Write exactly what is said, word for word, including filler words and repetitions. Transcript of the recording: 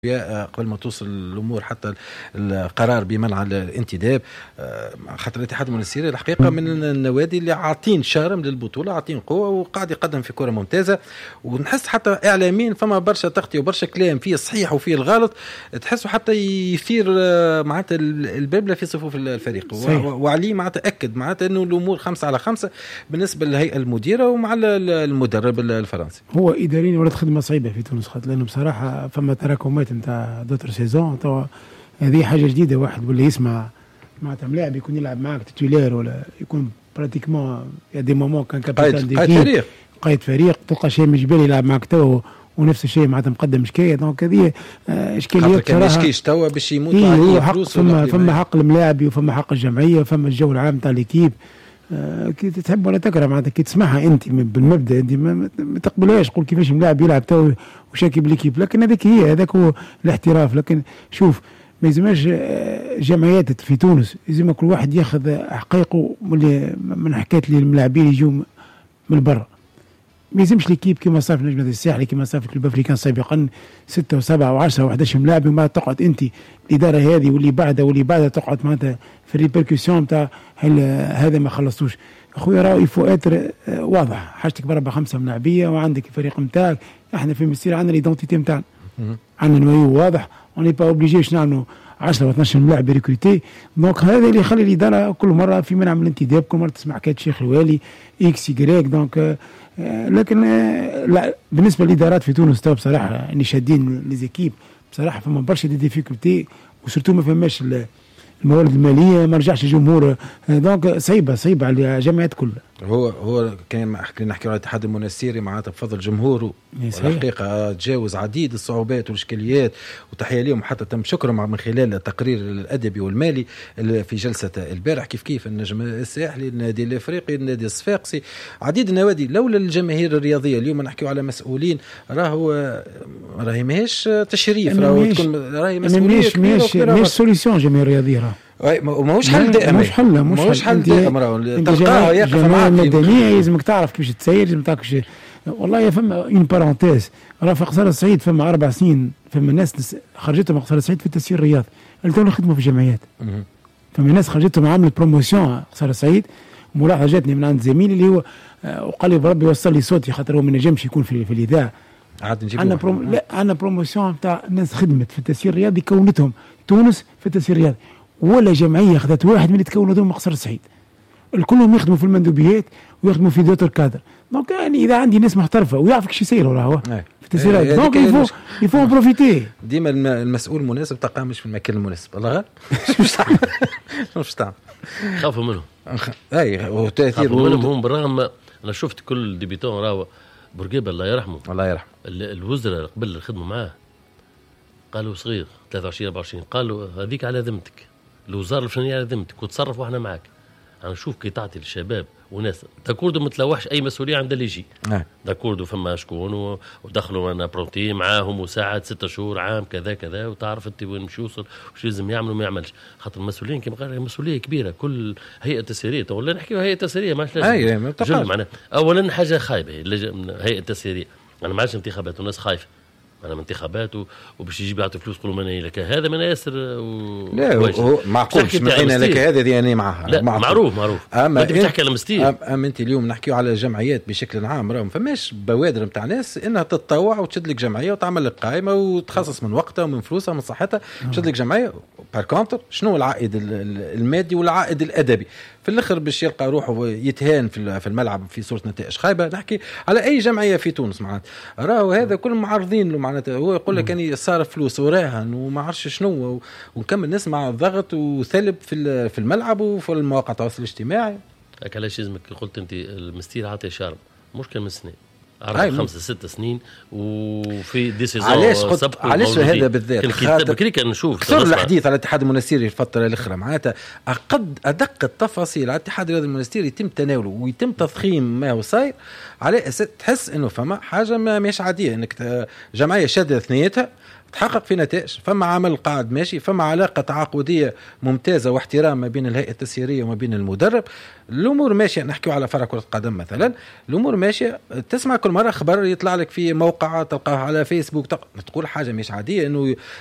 قبل ما توصل الامور حتى القرار بمنع الانتداب، خاطر الاتحاد المنستيري الحقيقه من النوادي اللي عاطين شارم للبطوله، عاطين قوه وقاعد يقدم في كره ممتازه. ونحس حتى اعلاميا فما برشا تغطيه وبرشا كلام فيه الصحيح وفيه الغلط، تحسوا حتى يثير معناتها البلبله في صفوف الفريق. وعلي معناتها اكد معناتها انه الامور خمسة على خمسة بالنسبه للهيئه المديره ومع المدرب الفرنسي. هو اداريا ولات خدمه صعيبه في تونس، خاطر لانه بصراحه فما تراكمات نتاع دوتر سيزون. تو هذه حاجه جديده، واحد ولا يسمع معناتها ملاعب يكون يلعب معك تيتولير ولا يكون براتيكمون يا دي مومون كان كابتن دي قائد فريق قائد فريق تلقى شيء مجبري يلعب معك تو ونفس الشيء معناتها مقدم شكايه. دونك هذه اشكاليات كان مشكيش توا باش يموتوا إيه عليه حق فلوس. فما فما حق الملاعب وفما حق الجمعيه وفما الجو العام تاع ليكيب. آه كي تحب ولا تكره معناتها كي تسمعها انت بالمبدا انت ما, ما تقبلهاش، تقول كيفاش ملاعب يلعب تو وشاكي بالليكيب، لكن هذاك هي هذاك هو الاحتراف. لكن شوف ما يلزمش جمعيات في تونس، لازم كل واحد ياخذ حقيقه من حكايه لي الملاعبين يجوا من برا. ما يلزمش ليكيب كما صار في نجمة الساحل، كما صار في الكلوب افريكان سابقا ستة وسبعة وعشرة وحداش ملاعب، وما تقعد انت الاداره هذه واللي بعدها واللي بعدها تقعد معناتها في الريبركسيون تاع هذا ما خلصتوش. اخويا راهو يفو اتر واضح، حاجتك بربع خمسه ملاعبيه وعندك الفريق نتاعك. احنا في المسيره عندنا الايدونتيتي نتاعنا، عندنا نويو واضح، وني با اوبليجيش نعملوا عشرة و اثناش ملاعب ريكروتي. دونك هذا اللي يخلي الاداره كل مره في منع من الانتداب، كل مره تسمع حكايه شيخ الوالي اكس يكريك. دونك لكن لا، بالنسبه للادارات في تونس تو بصراحه اني شادين ليزيكيب بصراحه فما برشا دي ديفيكولتي، وسورتو ما فماش الموارد الماليه، ما رجعش الجمهور. دونك صعيبه صعيبه على الجامعات كلها. هو هو كان نحكي على الاتحاد المنستيري معناتها بفضل جمهوره الحقيقه تجاوز عديد الصعوبات والاشكاليات، وتحيه لهم حتى تم شكرهم من خلال التقرير الادبي والمالي في جلسه البارح. كيف كيف النجم الساحلي، النادي الافريقي، النادي الصفاقسي، عديد النوادي. لولا الجماهير الرياضيه اليوم نحكيو على مسؤولين، راهو راهي ماهيش تشريف، راهو تكون راهي مسؤوليه مش مش مش سوليسيون جماهير الرياضيه. ماهوش حل دائما، مش حل مش حل دائما. تلقاها يقف معاك مدنيه، لازمك تعرف كيفاش تسير، لازم تعرف كيفاش. والله فما اون بارونتيز، راه في قصر الصعيد فما اربع سنين فما ناس خرجتهم قصر الصعيد في التسيير الرياضي اللي تو يخدموا في الجمعيات. فما ناس خرجتهم عملت بروموسيون قصر الصعيد. ملاحظه جاتني من عند زميلي اللي هو وقال لي بربي وصل لي صوتي خاطر هو ما نجمش يكون في, في الاذاعه. عاد نجيب عندنا بروم... لا عندنا بروموسيون تاع ناس خدمت في التسيير الرياضي، كونتهم تونس في التسيير الرياضي، ولا جمعيه اخذت واحد من اللي تكونوا من قصر الصعيد. الكلهم يخدموا في المندوبيات ويخدموا في دوتر كادر. دونك يعني اذا عندي ناس محترفه ويعرف كيش يصير راهو في التسييرات، دونك يفو يفو بروفيتي. ديما المسؤول المناسب تلقاه مش في المكان المناسب. الله غير مش تعمل مش تعمل خافوا منهم. اي وتاثير منهم هم. بالرغم انا شفت كل ديبيتون راهو بورقيبه الله يرحمه الله يرحمه الوزراء قبل اللي خدموا معاه قالوا صغير ثلاثة وعشرين أربعة وعشرين، قالوا هذيك على ذمتك، الوزاره الفلانيه على ذمتك وتصرف واحنا معك. انا نشوف كي تعطي للشباب وناس داكوردو ما تلوحش اي مسؤوليه عند اللي يجي. نعم داكوردو فما شكون ودخلوا انا برونتي معاهم وساعات ستة شهور عام كذا كذا، وتعرف انت وين مش يوصل وش لازم يعمل وما يعملش. خاطر المسؤولين كما قال مسؤوليه كبيره. كل هيئه تسييريه ولا نحكيو هيئه تسييريه ماش لازم اي معناها اولا حاجه خايبه هيئه تسييريه. انا ما عادش انتخابات والناس خايفه انا من انتخابات وباش يجيب يعطي فلوس كل من لك هذا من ياسر و... لا هو معقولش من اين لك هذا دي يعني معها لا معروف معروف. اما انت بتحكي على مستير. اما انت اليوم نحكيو على جمعيات بشكل عام، راهم فماش بوادر نتاع ناس انها تتطوع وتشد لك جمعيه وتعمل لك قائمه وتخصص من وقتها ومن فلوسها ومن صحتها تشد لك جمعيه. بار كونتر شنو العائد المادي والعائد الادبي في الاخر باش يلقى روحه يتهان في الملعب في صوره نتائج خايبه. نحكي على اي جمعيه في تونس معناتها راهو هذا كل معارضين له معناتها. هو يقول لك اني صار فلوس وراهن وما عرفش شنو، ونكمل نسمع الضغط وثلب في في الملعب وفي المواقع التواصل الاجتماعي. هكا علاش لازمك قلت انت المستير عطي شارم مش كان من سنين أربع خمسة ستة سنين وفي ديسيزون. علاش قلت علاش هذا بالذات؟ خاطر بكري كان نشوف كثر الحديث على الاتحاد المنستيري الفترة الأخرى معناتها أقد أدق التفاصيل على الاتحاد الرياضي المنستيري يتم تناوله ويتم تضخيم ما هو صاير على أساس تحس إنه فما حاجة ما مش عادية، إنك جمعية شادة ثنيتها تحقق في نتائج، فما عمل قاعد ماشي، فما علاقة تعاقدية ممتازة واحترام ما بين الهيئة التسييرية وما بين المدرب، الأمور ماشية. نحكيو على فرع كرة قدم مثلا، الأمور ماشية. تسمع كل مرة خبر يطلع لك في موقع تلقاه على فيسبوك تق... تقول حاجة مش عادية، إنه